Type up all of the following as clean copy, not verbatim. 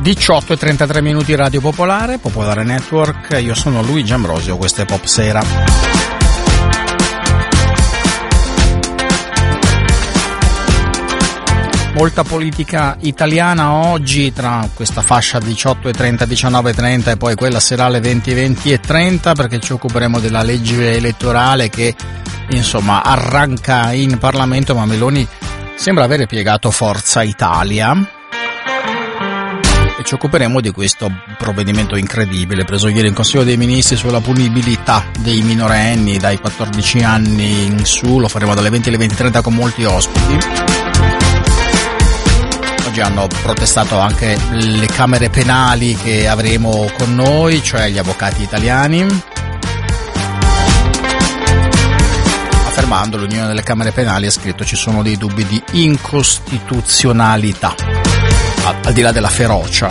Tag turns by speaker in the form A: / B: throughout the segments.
A: 18:33 Radio Popolare, Popolare Network. Io sono Luigi Ambrosio, questa è Pop Sera. Molta politica italiana oggi, tra questa fascia 18:30, 19:30 e poi quella serale 20, 30, perché ci occuperemo della legge elettorale che insomma arranca in Parlamento, ma Meloni sembra avere piegato Forza Italia. E ci occuperemo di questo provvedimento incredibile preso ieri in Consiglio dei Ministri sulla punibilità dei minorenni dai 14 anni in su. Lo faremo dalle 20 alle 20:30 con molti ospiti. Oggi hanno protestato anche le camere penali che avremo con noi, cioè gli avvocati italiani, affermando l'Unione delle Camere Penali, ha scritto ci sono dei dubbi di incostituzionalità, al di là della ferocia.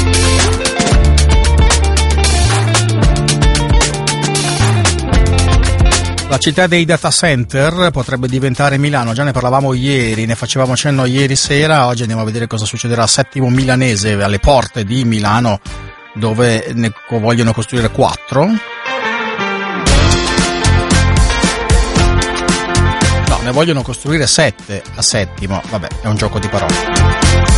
A: La città dei data center potrebbe diventare Milano, già ne parlavamo ieri, ne facevamo cenno ieri sera. Oggi andiamo a vedere cosa succederà a Settimo Milanese, alle porte di Milano, dove ne vogliono costruire 4. No, ne vogliono costruire 7 a Settimo, vabbè, è un gioco di parole.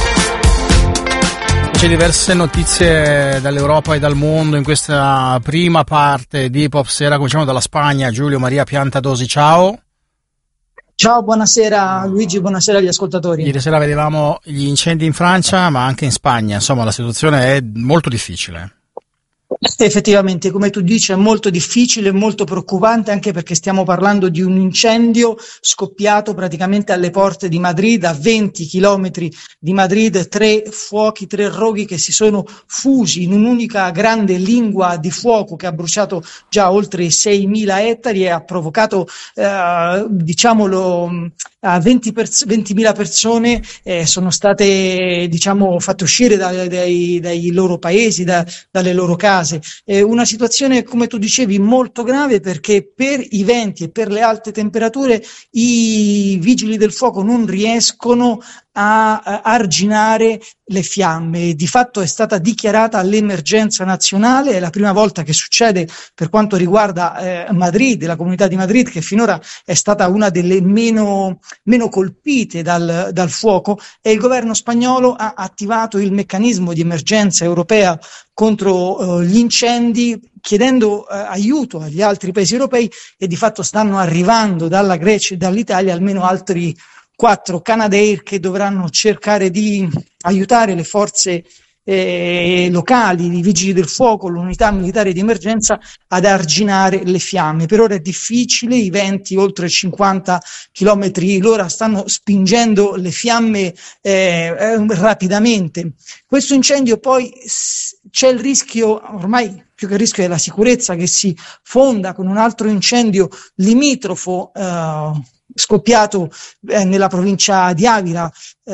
A: C'è diverse notizie dall'Europa e dal mondo in questa prima parte di Pop Sera. Cominciamo dalla Spagna. Giulio Maria Piantadosi, ciao.
B: Ciao, buonasera Luigi, buonasera agli ascoltatori.
A: Ieri sera vedevamo gli incendi in Francia, ma anche in Spagna. Insomma, la situazione è molto difficile.
B: Effettivamente, come tu dici, è molto difficile, molto preoccupante, anche perché stiamo parlando di un incendio scoppiato praticamente alle porte di Madrid, a 20 chilometri di Madrid, 3 fuochi, 3 roghi che si sono fusi in un'unica grande lingua di fuoco che ha bruciato già oltre 6.000 ettari e ha provocato, diciamolo, a 20.000 persone sono state, diciamo, fatte uscire dai loro paesi, dalle loro case. Una situazione, come tu dicevi, molto grave, perché per i venti e per le alte temperature i vigili del fuoco non riescono a arginare le fiamme. Di fatto è stata dichiarata l'emergenza nazionale, è la prima volta che succede per quanto riguarda Madrid, la comunità di Madrid, che finora è stata una delle meno colpite dal fuoco, e il governo spagnolo ha attivato il meccanismo di emergenza europea contro gli incendi, chiedendo aiuto agli altri paesi europei, e di fatto stanno arrivando dalla Grecia e dall'Italia almeno altri 4 Canadair che dovranno cercare di aiutare le forze locali, i vigili del fuoco, l'unità militare di emergenza ad arginare le fiamme. Per ora è difficile, i venti oltre 50 km l'ora stanno spingendo le fiamme rapidamente. Questo incendio poi c'è il rischio, ormai più che il rischio è la sicurezza, che si fonda con un altro incendio limitrofo scoppiato nella provincia di Avila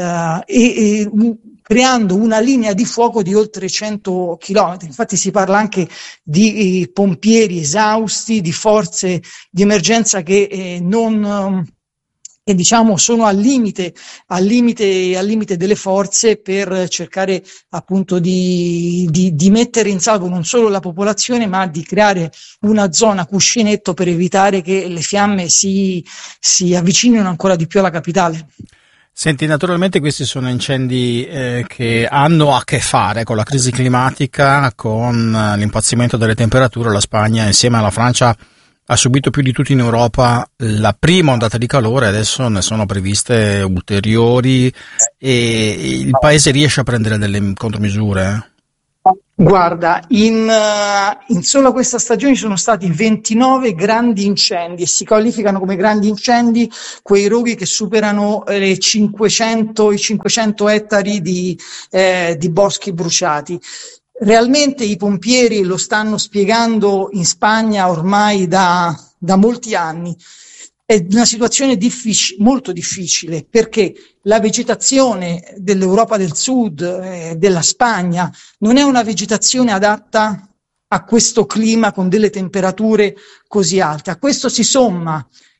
B: creando una linea di fuoco di oltre 100 chilometri. Infatti si parla anche di pompieri esausti, di forze di emergenza che diciamo sono al limite delle forze, per cercare appunto di mettere in salvo non solo la popolazione, ma di creare una zona cuscinetto per evitare che le fiamme si avvicinino ancora di più alla capitale.
A: Senti, naturalmente questi sono incendi che hanno a che fare con la crisi climatica, con l'impazzimento delle temperature. La Spagna, insieme alla Francia, ha subito più di tutti in Europa la prima ondata di calore, adesso ne sono previste ulteriori, e il paese riesce a prendere delle contromisure?
B: Guarda, in solo questa stagione ci sono stati 29 grandi incendi, e si qualificano come grandi incendi quei roghi che superano i 500 ettari di boschi bruciati. Realmente i pompieri lo stanno spiegando in Spagna ormai da molti anni. È una situazione molto difficile, perché la vegetazione dell'Europa del Sud, della Spagna, non è una vegetazione adatta a questo clima con delle temperature così alte. A questo si somma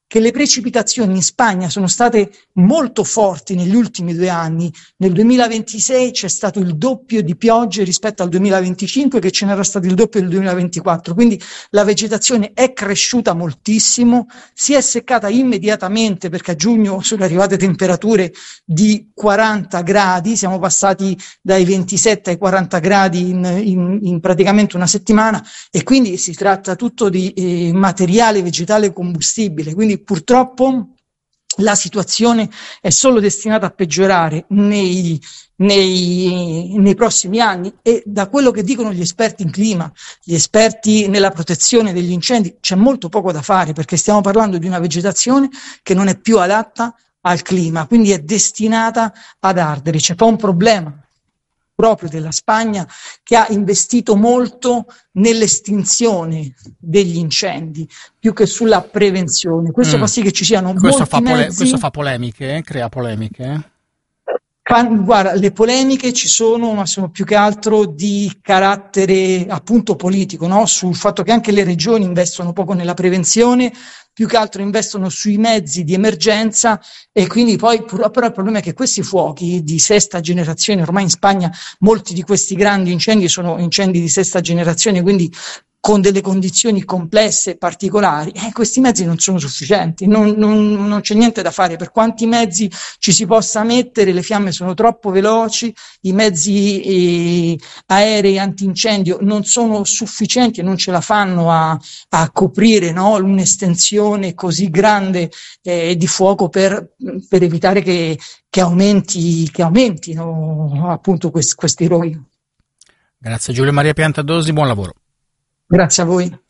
B: che le precipitazioni in Spagna sono state molto forti negli ultimi 2 anni. Nel 2026 c'è stato il doppio di piogge rispetto al 2025, che ce n'era stato il doppio nel 2024, quindi la vegetazione è cresciuta moltissimo, si è seccata immediatamente perché a giugno sono arrivate temperature di 40 gradi, siamo passati dai 27 ai 40 gradi in praticamente una settimana, e quindi si tratta tutto di materiale vegetale combustibile, quindi purtroppo la situazione è solo destinata a peggiorare nei prossimi anni, e da quello che dicono gli esperti in clima, gli esperti nella protezione degli incendi, c'è molto poco da fare, perché stiamo parlando di una vegetazione che non è più adatta al clima, quindi è destinata ad ardere. C'è poi un problema proprio della Spagna, che ha investito molto nell'estinzione degli incendi più che sulla prevenzione. Questo fa sì che ci siano molti mezzi.
A: Questo fa polemiche, crea polemiche.
B: Guarda, le polemiche ci sono, ma sono più che altro di carattere appunto politico, no? Sul fatto che anche le regioni investono poco nella prevenzione, più che altro investono sui mezzi di emergenza, e quindi poi però il problema è che questi fuochi di sesta generazione, ormai in Spagna molti di questi grandi incendi sono incendi di sesta generazione, quindi con delle condizioni complesse e particolari, questi mezzi non sono sufficienti, non c'è niente da fare, per quanti mezzi ci si possa mettere, le fiamme sono troppo veloci, i mezzi aerei antincendio non sono sufficienti e non ce la fanno a coprire, no, un'estensione così grande di fuoco per evitare che aumentino appunto questi roghi.
A: Grazie Giulio Maria Piantadosi, buon lavoro.
B: Grazie a voi.